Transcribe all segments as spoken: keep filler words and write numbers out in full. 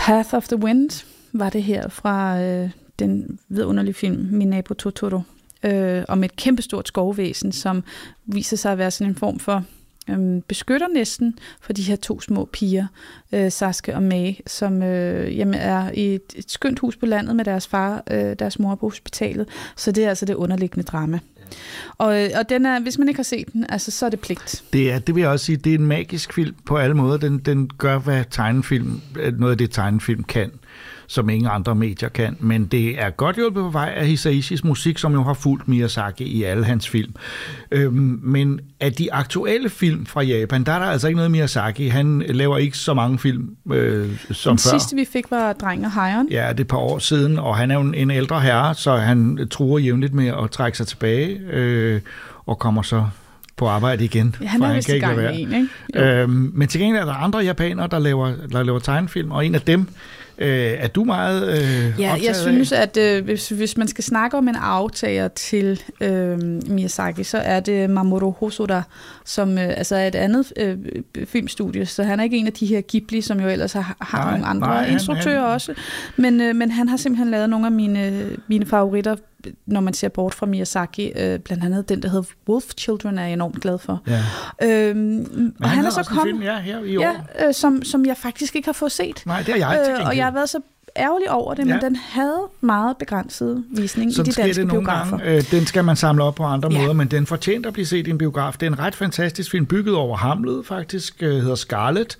Path of the Wind var det her fra øh, den vidunderlige film Min nabo Totoro, øh, om et kæmpestort skovvæsen, som viser sig at være sådan en form for øh, beskytter næsten for de her to små piger, øh, Sasuke og Mei, som øh, jamen er i et, et skønt hus på landet med deres far, øh, deres mor på hospitalet. Så det er altså det underliggende drama. Og, og den er, hvis man ikke har set den, altså, så er det pligt. Det er, det vil jeg også sige, det er en magisk film på alle måder. Den, den gør, hvad tegnefilm, noget af det tegnefilm kan, som ingen andre medier kan. Men det er godt hjulpet på vej af Hisaishis musik, som jo har fulgt Miyazaki i alle hans film. Øhm, men af de aktuelle film fra Japan, der er der altså ikke noget Miyazaki. Han laver ikke så mange film øh, som Den før. Den sidste, vi fik, var Dreng og Hejren. Ja, det er et par år siden, og han er jo en ældre herre, så han truer jævnligt med at trække sig tilbage, øh, og kommer så på arbejde igen. Ja, han er vist i gang med en, ikke? Øhm, men til gengæld er der andre japanere, der laver, der laver tegnefilm, og en af dem øh, er du meget øh, Ja, jeg synes, af? at øh, hvis, hvis man skal snakke om en aftager til øh, Miyazaki, så er det Mamoru Hosoda, som øh, altså er et andet øh, filmstudie, så han er ikke en af de her Ghibli, som jo ellers har, har nej, nogle andre nej, instruktører han, han... også, men, øh, men han har simpelthen lavet nogle af mine, mine favoritter, når man ser bort fra Miyazaki, øh, blandt andet den, der hedder Wolf Children, er jeg enormt glad for. Ja. Øhm, Men og han, han er så også kommet, en film, ja, her i år. Ja, øh, som, som jeg faktisk ikke har fået set. Nej, det har jeg øh, Og jeg har været så ærgerlig over det, men ja. den havde meget begrænset visning så i de danske biografer. Gange. Øh, den skal man samle op på andre ja. måder, men den fortjente at blive set i en biograf. Det er en ret fantastisk film, bygget over Hamlet faktisk, øh, hedder Scarlet,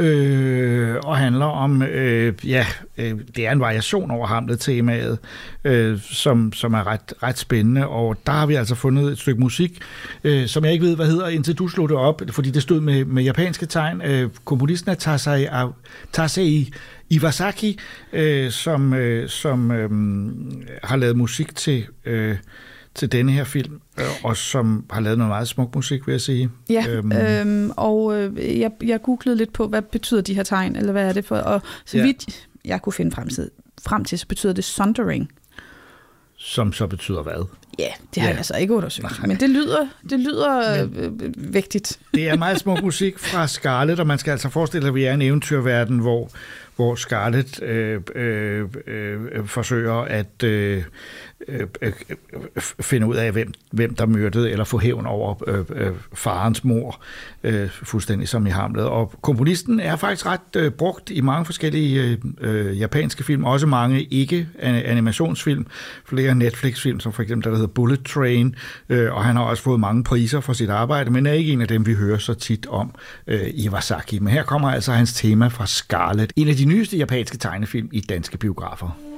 øh, og handler om, øh, ja, øh, det er en variation over Hamlet-temaet, øh, som, som er ret, ret spændende, og der har vi altså fundet et stykke musik, øh, som jeg ikke ved, hvad hedder, indtil du slog det op, fordi det stod med, med japanske tegn. Øh, komponisten er Tasei, Tasei Iwasaki, øh, som, øh, som øh, har lavet musik til, øh, til denne her film, øh, og som har lavet noget meget smuk musik, vil jeg sige. Ja, øhm, øhm, og øh, jeg, jeg googlede lidt på, hvad betyder de her tegn, eller hvad er det for, og så ja. vidt jeg kunne finde frem til, frem til, så betyder det sundering. Som så betyder hvad? Ja, det har ja. jeg altså ikke undersøgt, men det lyder, det lyder men, øh, vigtigt. Det er meget smuk musik fra Scarlet, og man skal altså forestille sig, at vi er en eventyrverden, hvor hvor Scarlet øh, øh, øh, forsøger at øh, øh, finde ud af, hvem, hvem der myrdede, eller få hævn over øh, øh, farens mor, øh, fuldstændig som i Hamlet. Og komponisten er faktisk ret øh, brugt i mange forskellige øh, japanske film, også mange ikke-animationsfilm, flere Netflix-film, som for eksempel der hedder Bullet Train, øh, og han har også fået mange priser for sit arbejde, men er ikke en af dem, vi hører så tit om, øh, Iwasaki. Men her kommer altså hans tema fra Scarlet, en af de nyeste japanske tegnefilm i danske biografer.